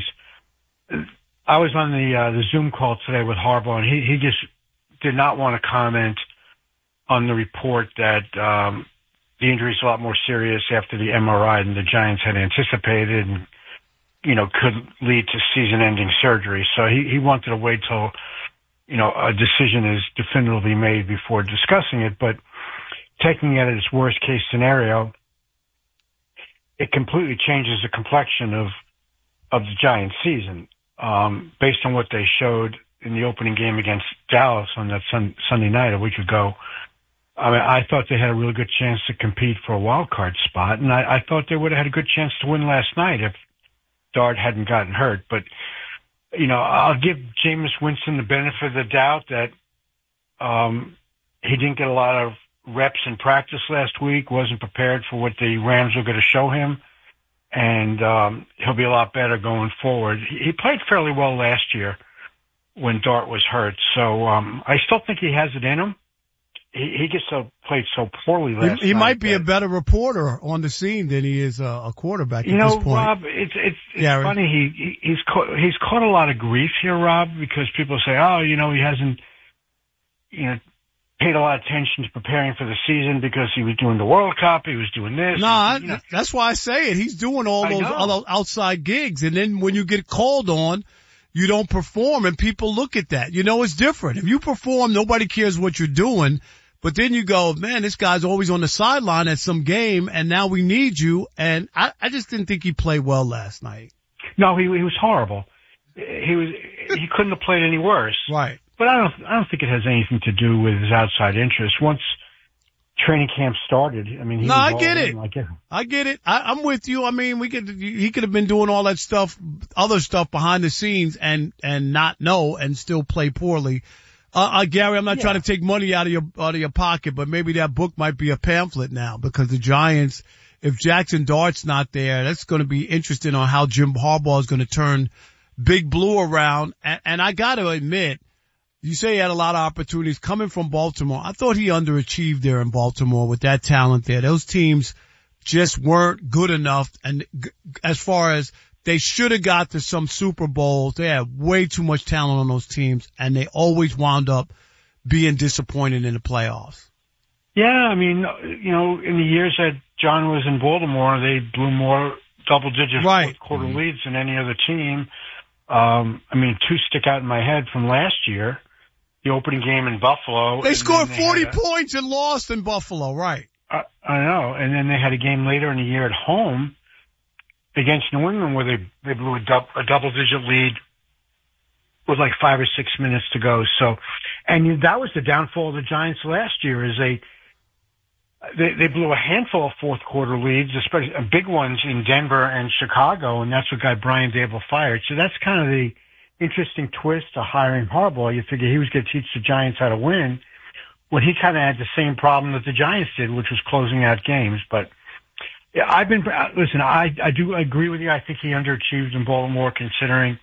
I was on the uh, the Zoom call today with Harbaugh, and he, he just did not want to comment on the report that um, the injury is a lot more serious after the M R I than the Giants had anticipated, and you know could lead to season-ending surgery. So he, he wanted to wait till you know a decision is definitively made before discussing it. But taking it as its worst-case scenario, it completely changes the complexion of of the Giants' season. Um, based on what they showed in the opening game against Dallas on that sun, Sunday night a week ago, I mean, I thought they had a really good chance to compete for a wild card spot, and I, I thought they would have had a good chance to win last night if Dart hadn't gotten hurt. But, you know, I'll give Jameis Winston the benefit of the doubt that um, he didn't get a lot of reps in practice last week, wasn't prepared for what the Rams were going to show him. And um, he'll be a lot better going forward. He played fairly well last year when Dart was hurt, so um, I still think he has it in him. He, he just so played so poorly last. He, he night might be that, a better reporter on the scene than he is a, a quarterback. You at know, this point. Rob, it's it's, it's yeah, funny. He, he he's caught, he's caught a lot of grief here, Rob, because people say, oh, you know, he hasn't, you know. paid a lot of attention to preparing for the season because he was doing the World Cup, he was doing this. No, I, you know. That's why I say it. He's doing all those other outside gigs, and then when you get called on, you don't perform, and people look at that. You know, it's different. If you perform, nobody cares what you're doing, but then you go, man, this guy's always on the sideline at some game, and now we need you, and I, I just didn't think he played well last night. No, he, he was horrible. He was, he couldn't have played any worse. Right. But I don't, I don't think it has anything to do with his outside interest. Once training camp started, I mean, he no, was I get it. Like it. I get it. I, I'm with you. I mean, we could, he could have been doing all that stuff, other stuff behind the scenes and, and not know and still play poorly. Uh, uh Gary, I'm not yeah. trying to take money out of your, out of your pocket, but maybe that book might be a pamphlet now because the Giants, if Jackson Dart's not there, that's going to be interesting on how Jim Harbaugh is going to turn Big Blue around. And, and I got to admit, you say he had a lot of opportunities coming from Baltimore. I thought he underachieved there in Baltimore with that talent there. Those teams just weren't good enough. And as far as they should have got to some Super Bowls, they had way too much talent on those teams, and they always wound up being disappointed in the playoffs. Yeah, I mean, you know, in the years that John was in Baltimore, they blew more double-digit right. fourth quarter leads than any other team. Um, I mean, two stick out in my head from last year. The opening game in Buffalo. They scored they forty a, points and lost in Buffalo, right? I, I know. And then they had a game later in the year at home against New England where they, they blew a, dub, a double-digit lead with like five or six minutes to go. So, and that was the downfall of the Giants last year is they, they, they blew a handful of fourth quarter leads, especially big ones in Denver and Chicago, and that's what got Brian Daboll fired. So that's kind of the interesting twist to hiring Harbaugh. You figure he was going to teach the Giants how to win when he kind of had the same problem that the Giants did, which was closing out games. But yeah, I've been, listen, I, I do agree with you. I think he underachieved in Baltimore considering,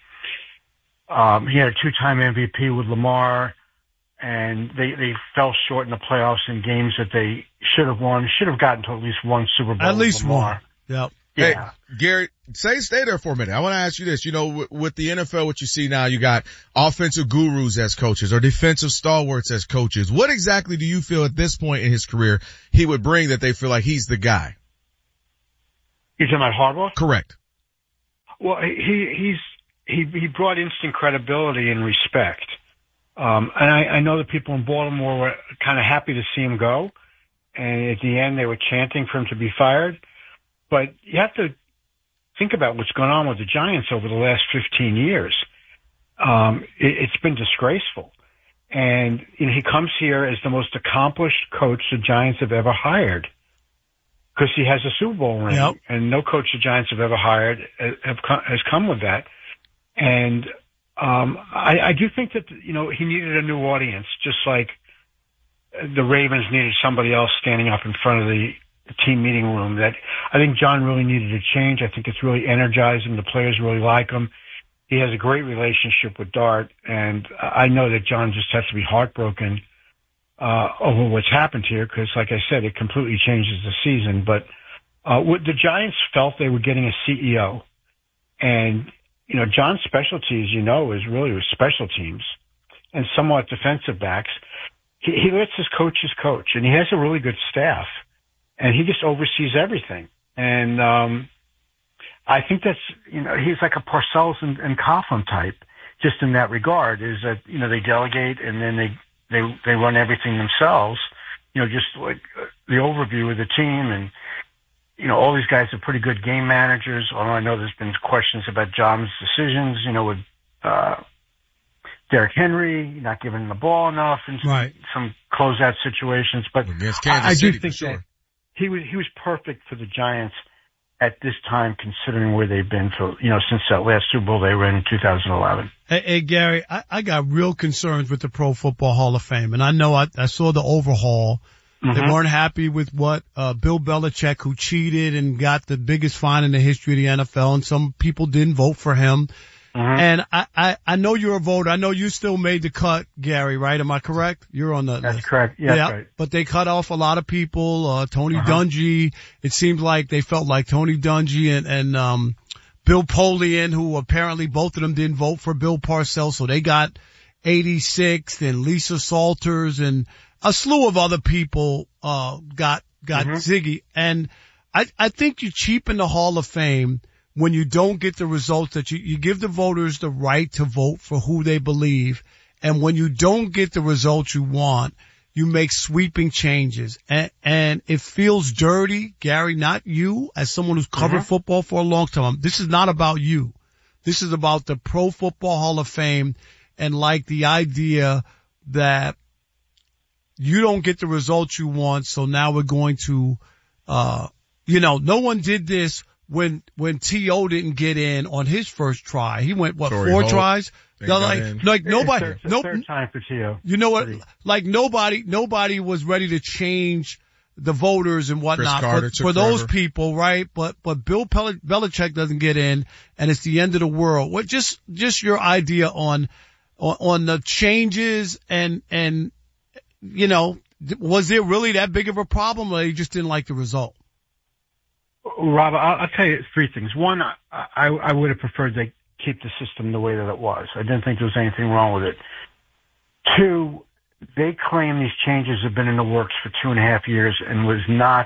um, he had a two-time M V P with Lamar, and they, they fell short in the playoffs in games that they should have won, should have gotten to at least one Super Bowl. At least Lamar. one. Yep. Yeah. Hey, Gary, say, stay there for a minute. I want to ask you this. You know, with, with the N F L, what you see now, you got offensive gurus as coaches or defensive stalwarts as coaches. What exactly do you feel at this point in his career he would bring that they feel like he's the guy? You're talking about Harbaugh? Correct. Well, he, he's, he, he brought instant credibility and respect. Um, and I, I know that people in Baltimore were kind of happy to see him go. And at the end, they were chanting for him to be fired. But you have to think about what's going on with the Giants over the last fifteen years. Um, it, it's been disgraceful. And you know, he comes here as the most accomplished coach the Giants have ever hired because he has a Super Bowl ring. Yep. And no coach the Giants have ever hired have come, has come with that. And um, I, I do think that, you know, he needed a new audience, just like the Ravens needed somebody else standing up in front of the team meeting room. That I think John really needed a change. I think it's really energizing. The players really like him. He has a great relationship with Dart, and I know that John just has to be heartbroken uh over what's happened here because, like I said, it completely changes the season. But uh what the Giants felt they were getting a C E O, and you know, John's specialty, as you know, is really with special teams and somewhat defensive backs. He, he lets his coaches coach, and he has a really good staff. And he just oversees everything. And, um, I think that's, you know, he's like a Parcells and, and Coughlin type, just in that regard, is that, you know, they delegate and then they, they, they run everything themselves, you know, just like the overview of the team. And, you know, all these guys are pretty good game managers, although I know there's been questions about John's decisions, you know, with, uh, Derrick Henry, not giving him the ball enough in right. some closeout situations. But I, I do think sure. that he was, he was perfect for the Giants at this time, considering where they've been for, you know, since that last Super Bowl they were in in two thousand eleven. Hey, hey Gary, I, I got real concerns with the Pro Football Hall of Fame. And I know I, I saw the overhaul. Mm-hmm. They weren't happy with what, uh, Bill Belichick, who cheated and got the biggest fine in the history of the N F L. And some people didn't vote for him. Mm-hmm. And I, I, I know you're a voter. I know you still made the cut, Gary, right? Am I correct? You're on the That's list. correct. Yeah, yeah. Right. But they cut off a lot of people. Uh, Tony uh-huh. Dungy. It seemed like they felt like Tony Dungy and, and, um, Bill Polian, who apparently both of them didn't vote for Bill Parcells. So they got eighty-sixth, and Lisa Salters and a slew of other people, uh, got, got mm-hmm. Ziggy. And I, I think you cheapen the Hall of Fame when you don't get the results that you, you give the voters the right to vote for who they believe. And when you don't get the results you want, you make sweeping changes. And, and it feels dirty, Gary, not you, as someone who's covered mm-hmm. football for a long time. This is not about you. This is about the Pro Football Hall of Fame and like the idea that you don't get the results you want. So now we're going to, uh, you know, no one did this when, when T O didn't get in on his first try. He went, what, Torrey Oh, four Holt. tries? No, like, like nobody, it's, it's no, third time for T O you know what? Like nobody, nobody was ready to change the voters and whatnot Carter for, for took those forever. people, right? But, but Bill Pel- Belichick doesn't get in, and it's the end of the world. What, just, just your idea on, on, on the changes and, and, you know, was it really that big of a problem, or you just didn't like the result? Rob, I'll, I'll tell you three things. One, I, I, I would have preferred they keep the system the way that it was. I didn't think there was anything wrong with it. Two, they claim these changes have been in the works for two and a half years and was not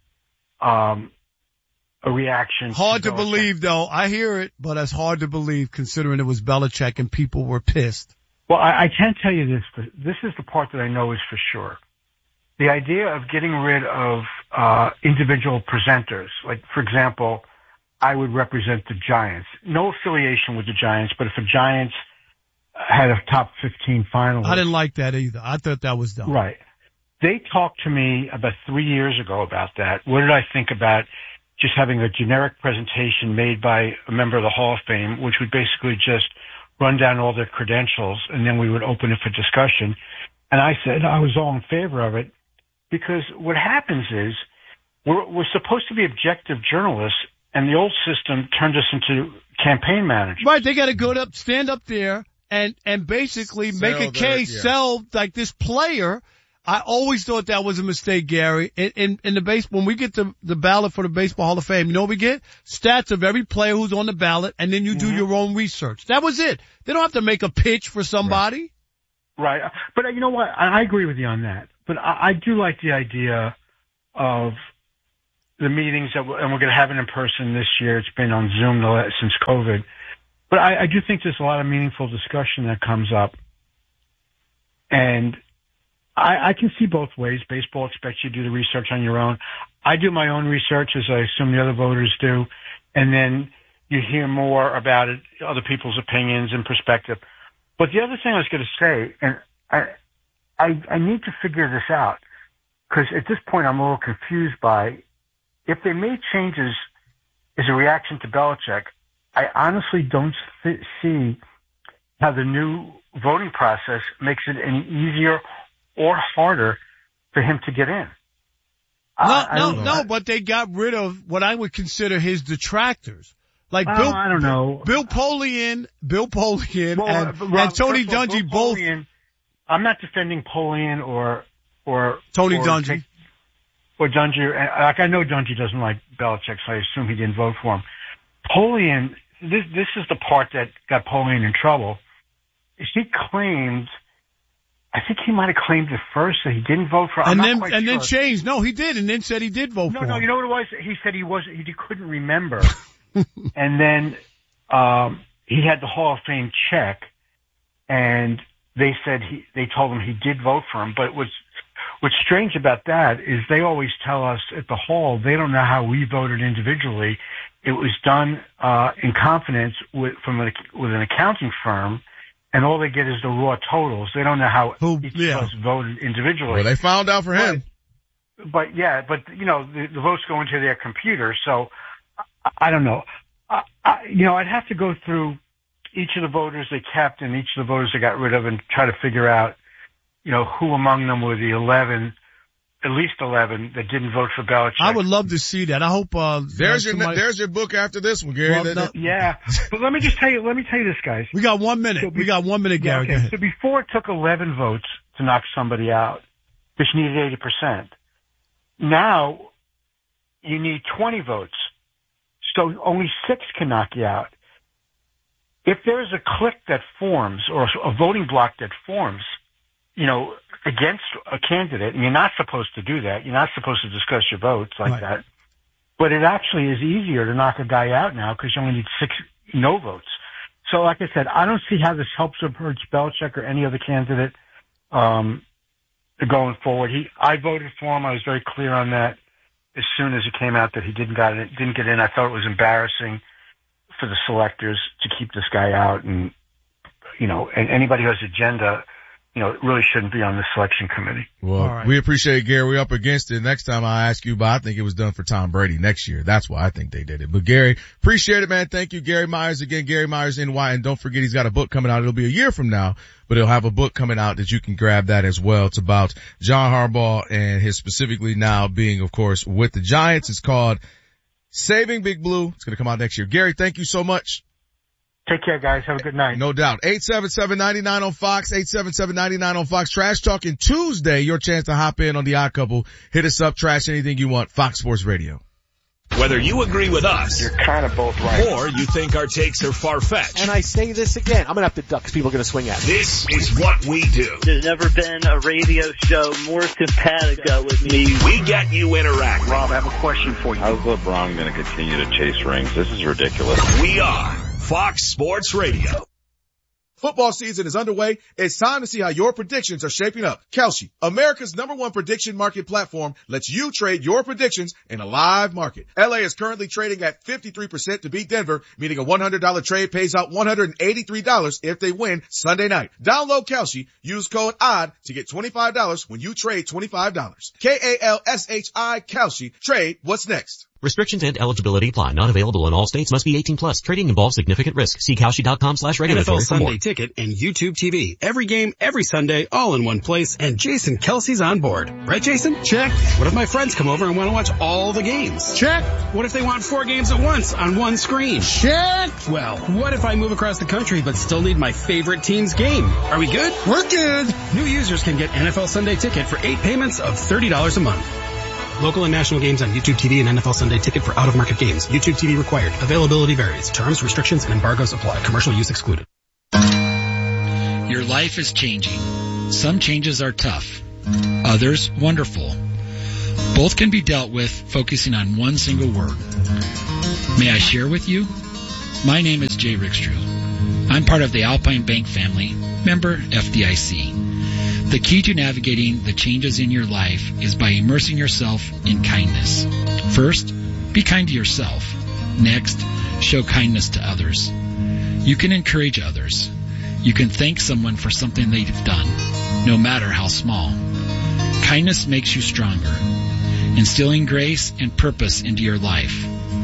um, a reaction. Hard to, to believe, though. I hear it, but it's hard to believe considering it was Belichick and people were pissed. Well, I, I can tell you this. This is the part that I know is for sure. The idea of getting rid of uh individual presenters, like, for example, I would represent the Giants. No affiliation with the Giants, but if the Giants had a top fifteen finalist. I didn't like that either. I thought that was dumb. Right. They talked to me about three years ago about that. What did I think about just having a generic presentation made by a member of the Hall of Fame, which would basically just run down all their credentials, and then we would open it for discussion. And I said I was all in favor of it because what happens is we're, we're supposed to be objective journalists, and the old system turned us into campaign managers. Right, they got to go up, stand up there, and and basically Sell make a case, their, yeah. sell like this player. I always thought that was a mistake, Gary. In, in, in the base, when we get the, the ballot for the Baseball Hall of Fame, you know what we get? Stats of every player who's on the ballot, and then you mm-hmm. do your own research. That was it. They don't have to make a pitch for somebody. Right. right. But you know what? I, I agree with you on that. But I, I do like the idea of the meetings that, we're, and we're going to have it in person this year. It's been on Zoom since COVID. But I, I do think there's a lot of meaningful discussion that comes up. And I, I can see both ways. Baseball expects you to do the research on your own. I do my own research, as I assume the other voters do, and then you hear more about it, other people's opinions and perspective. But the other thing I was going to say, and I, I, I need to figure this out, because at this point I'm a little confused by if they made changes as a reaction to Belichick. I honestly don't th- see how the new voting process makes it any easier or harder for him to get in. No, I, I no, no, no, but they got rid of what I would consider his detractors. Like oh, Bill, I don't know. Bill Polian, Bill Polian well, and, Rob, and Tony all, Dungy Bill both. Polian, I'm not defending Polian or, or, Tony or Dungy. Or Dungy. Like, I know Dungy doesn't like Belichick, so I assume he didn't vote for him. Polian, this, this is the part that got Polian in trouble. He claimed, I think he might have claimed at first that he didn't vote for him. And I'm then, not quite and sure. then changed. No, he did, and then said he did vote no, for No, him. no, you know what it was? He said he wasn't, he couldn't remember. And then, um, he had the Hall of Fame check, and they said he, they told him he did vote for him. But what's, what's strange about that is they always tell us at the Hall they don't know how we voted individually. It was done, uh, in confidence with, from a, with an accounting firm. And all they get is the raw totals. They don't know how Who, each yeah. of us voted individually. Well, they found out for him. But, but yeah, but you know, the, the votes go into their computer. So I, I don't know. I, I, you know, I'd have to go through each of the voters they kept and each of the voters they got rid of and try to figure out, you know, who among them were the eleven, at least eleven that didn't vote for Belichick. I would love to see that. I hope, uh, There's your, somebody... there's your book after this one, Gary. Well, that, no, yeah. But let me just tell you, let me tell you this, guys. We got one minute. So be, we got one minute, Gary. Yeah, okay. So before it took eleven votes to knock somebody out, which needed eighty percent. Now, you need twenty votes. So only six can knock you out. If there's a clique that forms, or a voting block that forms, you know, against a candidate, and you're not supposed to do that. You're not supposed to discuss your votes like right. that. But it actually is easier to knock a guy out now because you only need six no votes. So like I said, I don't see how this helps or hurts Belichick or any other candidate, um, going forward. He, I voted for him. I was very clear on that as soon as it came out that he didn't got it, didn't get in. I thought it was embarrassing for the selectors to keep this guy out, and, you know, and anybody who has agenda, you know, it really shouldn't be on the selection committee. Well, right. we appreciate it, Gary. We're up against it. Next time I ask you about, I think it was done for Tom Brady next year. That's why I think they did it. But Gary, appreciate it, man. Thank you, Gary Myers. Again, Gary Myers, N Y. And don't forget, he's got a book coming out. It'll be a year from now, but he'll have a book coming out that you can grab that as well. It's about John Harbaugh and his specifically now being, of course, with the Giants. It's called Saving Big Blue. It's going to come out next year. Gary, thank you so much. Take care, guys. Have a good night. No doubt. eight seven seven, nine nine on Fox, eight seven seven, nine nine on Fox. Trash Talking Tuesday, your chance to hop in on the Odd Couple. Hit us up, trash anything you want. Fox Sports Radio. Whether you agree with us, you're kind of both right, or you think our takes are far-fetched. And I say this again, I'm going to have to duck because people are going to swing at me. This is what we do. There's never been a radio show more simpatico with me. We get you interacting. Rob, I have a question for you. How's LeBron going to continue to chase rings? This is ridiculous. We are Fox Sports Radio. Football season is underway. It's time to see how your predictions are shaping up. Kalshi, America's number one prediction market platform, lets you trade your predictions in a live market. L A is currently trading at fifty-three percent to beat Denver, meaning a one hundred dollars trade pays out one hundred eighty-three dollars if they win Sunday night. Download Kalshi, use code ODD to get twenty-five dollars when you trade twenty-five dollars. K A L S H I, Kalshi. Trade what's next. Restrictions and eligibility apply. Not available in all states. Must be eighteen plus. Trading involves significant risk. See Kalshi.com slash regulatory N F L for more. Sunday Ticket and YouTube T V. Every game, every Sunday, all in one place. And Jason Kelsey's on board. Right, Jason? Check. What if my friends come over and want to watch all the games? Check. What if they want four games at once on one screen? Check. Well, what if I move across the country but still need my favorite team's game? Are we good? We're good. New users can get N F L Sunday Ticket for eight payments of thirty dollars a month. Local and national games on YouTube T V and N F L Sunday Ticket for out-of-market games. YouTube T V required. Availability varies. Terms, restrictions, and embargoes apply. Commercial use excluded. Your life is changing. Some changes are tough. Others, wonderful. Both can be dealt with focusing on one single word. May I share with you? My name is Jay Rickstrew. I'm part of the Alpine Bank family, member F D I C. The key to navigating the changes in your life is by immersing yourself in kindness. First, be kind to yourself. Next, show kindness to others. You can encourage others. You can thank someone for something they've done, no matter how small. Kindness makes you stronger, instilling grace and purpose into your life.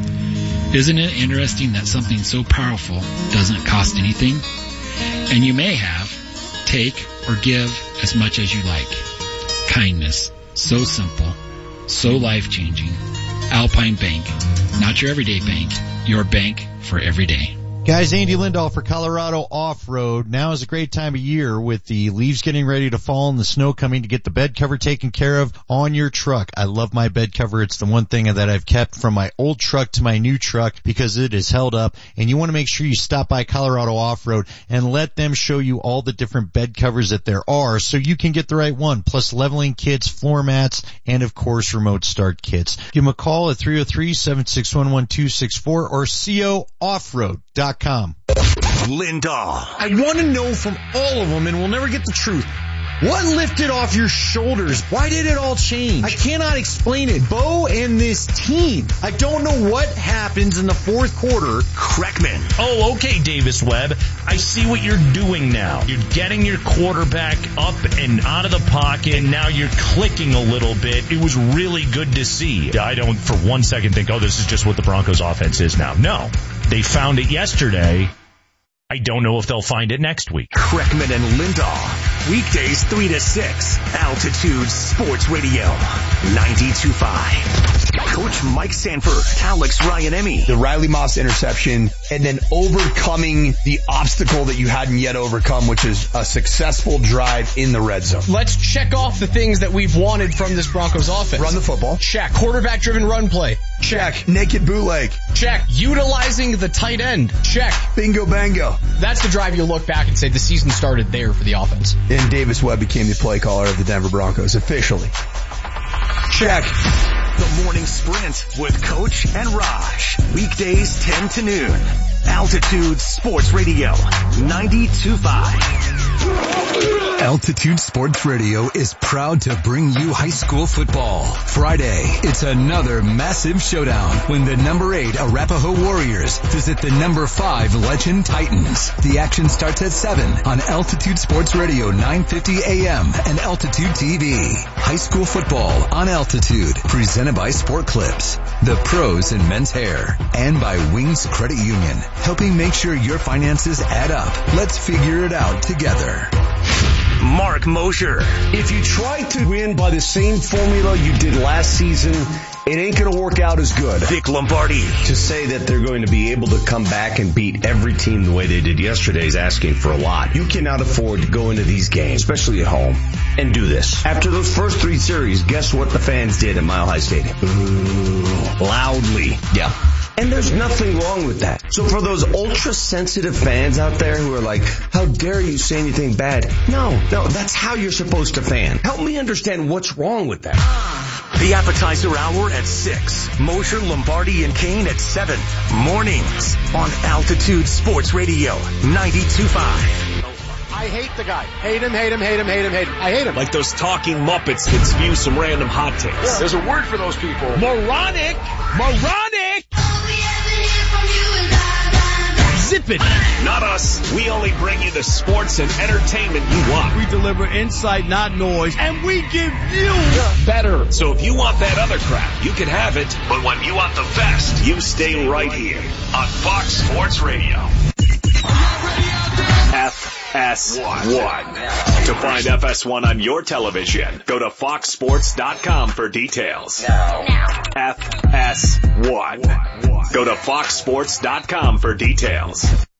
Isn't it interesting that something so powerful doesn't cost anything? And you may have, take, or give as much as you like. Kindness. So simple. So life-changing. Alpine Bank. Not your everyday bank. Your bank for every day. Guys, Andy Lindahl for Colorado Off-Road. Now is a great time of year with the leaves getting ready to fall and the snow coming to get the bed cover taken care of on your truck. I love my bed cover. It's the one thing that I've kept from my old truck to my new truck because it is held up. And you want to make sure you stop by Colorado Off-Road and let them show you all the different bed covers that there are so you can get the right one. Plus leveling kits, floor mats, and of course remote start kits. Give them a call at three oh three, seven six one, one two six four or co offroad dot com. Lindahl. I want to know from all of them, and we'll never get the truth. What lifted off your shoulders? Why did it all change? I cannot explain it. Bo and this team. I don't know what happens in the fourth quarter. Kreckman. Oh, okay, Davis Webb. I see what you're doing now. You're getting your quarterback up and out of the pocket, and now you're clicking a little bit. It was really good to see. I don't for one second think, oh, this is just what the Broncos offense is now. No. They found it yesterday. I don't know if they'll find it next week. Kreckman and Lindahl. Weekdays three to six. Altitude Sports Radio. ninety-two point five. Coach Mike Sanford. Alex Ryan-Emmy. The Riley Moss interception and then overcoming the obstacle that you hadn't yet overcome, which is a successful drive in the red zone. Let's check off the things that we've wanted from this Broncos offense. Run the football. Check. Quarterback-driven run play. Check. Check. Naked bootleg. Check. Utilizing the tight end. Check. Bingo bango. That's the drive you look back and say the season started there for the offense. And Davis Webb became the play caller of the Denver Broncos officially. Check. The Morning Sprint with Coach and Raj. Weekdays ten to noon. Altitude Sports Radio. ninety-two point five. Altitude Sports Radio is proud to bring you high school football. Friday, it's another massive showdown when the number eight Arapahoe Warriors visit the number five Legend Titans. The action starts at seven on Altitude Sports Radio nine fifty A M and Altitude T V. High school football on Altitude, presented by Sport Clips, the pros in men's hair, and by Wings Credit Union, helping make sure your finances add up. Let's figure it out together. Mark Mosher. If you try to win by the same formula you did last season, it ain't going to work out as good. Vic Lombardi. To say that they're going to be able to come back and beat every team the way they did yesterday is asking for a lot. You cannot afford to go into these games, especially at home, and do this. After those first three series, guess what the fans did at Mile High Stadium? Ooh, loudly. Yeah. And there's nothing wrong with that. So for those ultra-sensitive fans out there who are like, how dare you say anything bad? No, no, that's how you're supposed to fan. Help me understand what's wrong with that. The appetizer hour at six. Mosher, Lombardi, and Kane at seven. Mornings on Altitude Sports Radio ninety-two point five. I hate the guy. Hate him, hate him, hate him, hate him, hate him. I hate him. Like those talking Muppets that spew some random hot takes. Yeah. There's a word for those people. Moronic! Moronic! insipid. Not us. We only bring you the sports and entertainment you want. We deliver insight, not noise, and we give you better. So if you want that other crap, you can have it. But when you want the best, you stay right here on Fox Sports Radio. F S one. To find F S one on your television, go to fox sports dot com for details. F S one. Go to fox sports dot com for details.